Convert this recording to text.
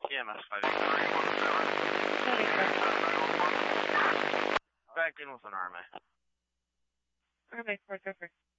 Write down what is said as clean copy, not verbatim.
EMS 5. Back in with an RMA. RMA 4 Trooper.